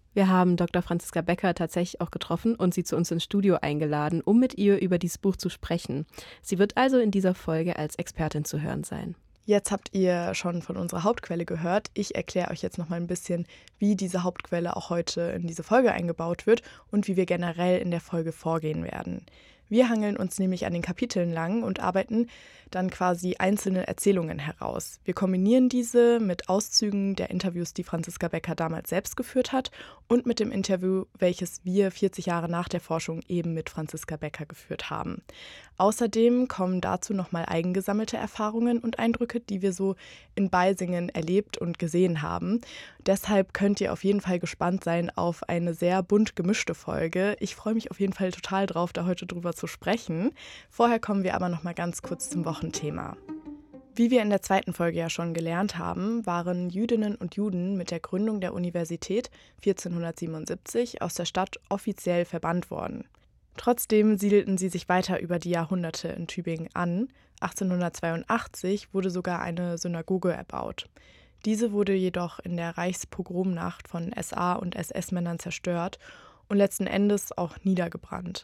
Wir haben Dr. Franziska Becker tatsächlich auch getroffen und sie zu uns ins Studio eingeladen, um mit ihr über dieses Buch zu sprechen. Sie wird also in dieser Folge als Expertin zu hören sein. Jetzt habt ihr schon von unserer Hauptquelle gehört. Ich erkläre euch jetzt noch mal ein bisschen, wie diese Hauptquelle auch heute in diese Folge eingebaut wird und wie wir generell in der Folge vorgehen werden. Wir hangeln uns nämlich an den Kapiteln lang und arbeiten dann quasi einzelne Erzählungen heraus. Wir kombinieren diese mit Auszügen der Interviews, die Franziska Becker damals selbst geführt hat, und mit dem Interview, welches wir 40 Jahre nach der Forschung eben mit Franziska Becker geführt haben. Außerdem kommen dazu nochmal eigengesammelte Erfahrungen und Eindrücke, die wir so in Beisingen erlebt und gesehen haben. Deshalb könnt ihr auf jeden Fall gespannt sein auf eine sehr bunt gemischte Folge. Ich freue mich auf jeden Fall total drauf, da heute drüber zu sprechen. Vorher kommen wir aber nochmal ganz kurz zum Wochenthema. Wie wir in der zweiten Folge ja schon gelernt haben, waren Jüdinnen und Juden mit der Gründung der Universität 1477 aus der Stadt offiziell verbannt worden. Trotzdem siedelten sie sich weiter über die Jahrhunderte in Tübingen an. 1882 wurde sogar eine Synagoge erbaut. Diese wurde jedoch in der Reichspogromnacht von SA- und SS-Männern zerstört und letzten Endes auch niedergebrannt.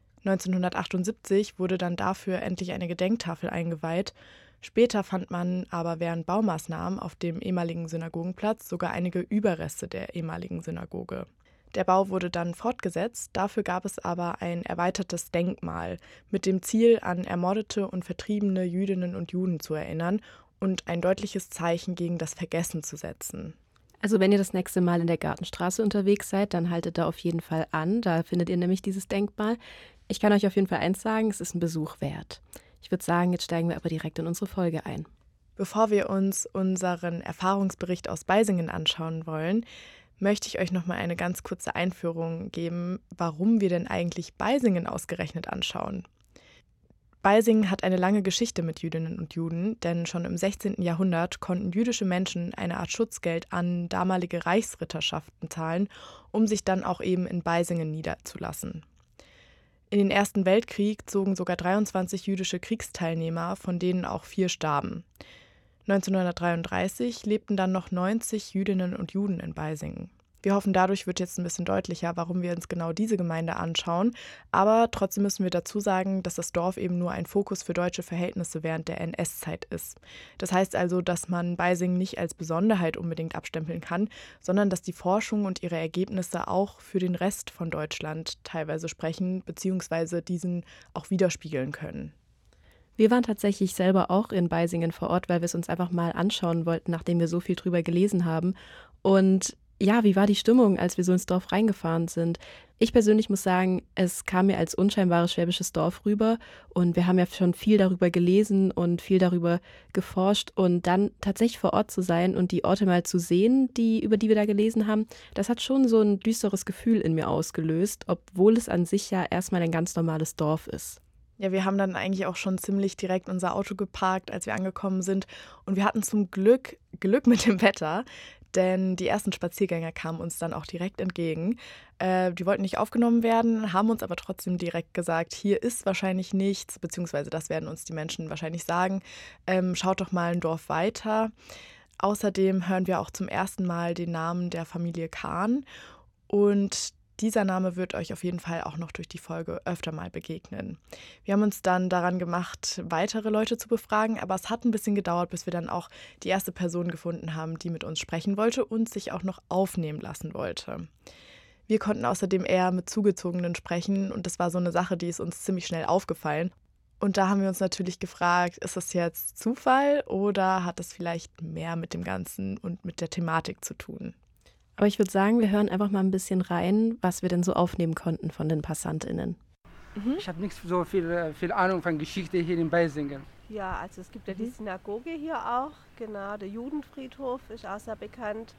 1978 wurde dann dafür endlich eine Gedenktafel eingeweiht. Später fand man aber während Baumaßnahmen auf dem ehemaligen Synagogenplatz sogar einige Überreste der ehemaligen Synagoge. Der Bau wurde dann fortgesetzt, dafür gab es aber ein erweitertes Denkmal mit dem Ziel, an ermordete und vertriebene Jüdinnen und Juden zu erinnern und ein deutliches Zeichen gegen das Vergessen zu setzen. Also wenn ihr das nächste Mal in der Gartenstraße unterwegs seid, dann haltet da auf jeden Fall an. Da findet ihr nämlich dieses Denkmal. Ich kann euch auf jeden Fall eins sagen, es ist ein Besuch wert. Ich würde sagen, jetzt steigen wir aber direkt in unsere Folge ein. Bevor wir uns unseren Erfahrungsbericht aus Beisingen anschauen wollen, möchte ich euch noch mal eine ganz kurze Einführung geben, warum wir denn eigentlich Beisingen ausgerechnet anschauen. Beisingen hat eine lange Geschichte mit Jüdinnen und Juden, denn schon im 16. Jahrhundert konnten jüdische Menschen eine Art Schutzgeld an damalige Reichsritterschaften zahlen, um sich dann auch eben in Beisingen niederzulassen. In den Ersten Weltkrieg zogen sogar 23 jüdische Kriegsteilnehmer, von denen auch 4 starben. 1933 lebten dann noch 90 Jüdinnen und Juden in Beisingen. Wir hoffen, dadurch wird jetzt ein bisschen deutlicher, warum wir uns genau diese Gemeinde anschauen. Aber trotzdem müssen wir dazu sagen, dass das Dorf eben nur ein Fokus für deutsche Verhältnisse während der NS-Zeit ist. Das heißt also, dass man Beisingen nicht als Besonderheit unbedingt abstempeln kann, sondern dass die Forschung und ihre Ergebnisse auch für den Rest von Deutschland teilweise sprechen, beziehungsweise diesen auch widerspiegeln können. Wir waren tatsächlich selber auch in Beisingen vor Ort, weil wir es uns einfach mal anschauen wollten, nachdem wir so viel drüber gelesen haben. Und ja, wie war die Stimmung, als wir so ins Dorf reingefahren sind? Ich persönlich muss sagen, es kam mir als unscheinbares schwäbisches Dorf rüber und wir haben ja schon viel darüber gelesen und viel darüber geforscht und dann tatsächlich vor Ort zu sein und die Orte mal zu sehen, über die wir da gelesen haben, das hat schon so ein düsteres Gefühl in mir ausgelöst, obwohl es an sich ja erstmal ein ganz normales Dorf ist. Ja, wir haben dann eigentlich auch schon ziemlich direkt unser Auto geparkt, als wir angekommen sind. Und wir hatten zum Glück mit dem Wetter, denn die ersten Spaziergänger kamen uns dann auch direkt entgegen. Die wollten nicht aufgenommen werden, haben uns aber trotzdem direkt gesagt, hier ist wahrscheinlich nichts, beziehungsweise das werden uns die Menschen wahrscheinlich sagen. Schaut doch mal ein Dorf weiter. Außerdem hören wir auch zum ersten Mal den Namen der Familie Kahn. Und dieser Name wird euch auf jeden Fall auch noch durch die Folge öfter mal begegnen. Wir haben uns dann daran gemacht, weitere Leute zu befragen, aber es hat ein bisschen gedauert, bis wir dann auch die erste Person gefunden haben, die mit uns sprechen wollte und sich auch noch aufnehmen lassen wollte. Wir konnten außerdem eher mit Zugezogenen sprechen und das war so eine Sache, die ist uns ziemlich schnell aufgefallen. Und da haben wir uns natürlich gefragt, ist das jetzt Zufall oder hat das vielleicht mehr mit dem Ganzen und mit der Thematik zu tun? Aber ich würde sagen, wir hören einfach mal ein bisschen rein, was wir denn so aufnehmen konnten von den PassantInnen. Ich habe nicht so viel Ahnung von Geschichte hier in Beisingen. Ja, also es gibt ja die Synagoge hier auch, genau, der Judenfriedhof ist auch sehr bekannt.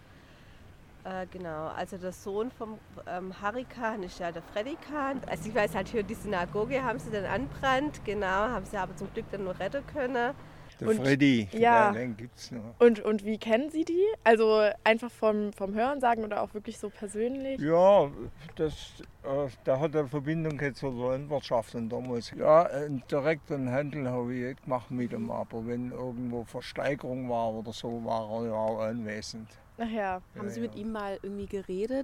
Genau, also der Sohn vom Harry Kahn ist ja der Freddy Kahn. Also ich weiß halt, hier die Synagoge haben sie dann anbrannt, genau, haben sie aber zum Glück dann nur retten können. Der Freddy, ja. Den gibt's noch. Und wie kennen Sie die? Also einfach vom Hörensagen oder auch wirklich so persönlich? Ja, der hat eine Verbindung jetzt zur Landwirtschaft und damals. Ja, einen direkten Handel habe ich gemacht mit ihm, aber wenn irgendwo Versteigerung war oder so, war er ja auch anwesend. Ach ja. Haben Sie mit ihm mal irgendwie geredet?